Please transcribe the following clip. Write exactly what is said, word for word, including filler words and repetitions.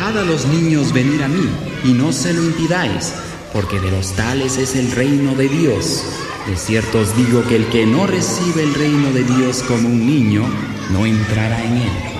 Dejad a los niños venir a mí, y no se lo impidáis, porque de los tales es el reino de Dios. De cierto os digo que el que no recibe el reino de Dios como un niño, no entrará en él.